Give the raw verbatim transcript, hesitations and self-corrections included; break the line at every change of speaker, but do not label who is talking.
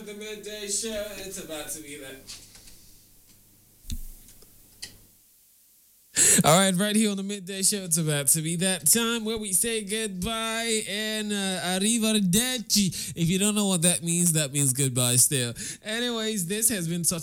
the midday show. It's about to be that. All right, right here on the midday show, it's about to be that time where we say goodbye and uh, arrivederci. If you don't know what that means, that means goodbye still. Anyways, this has been such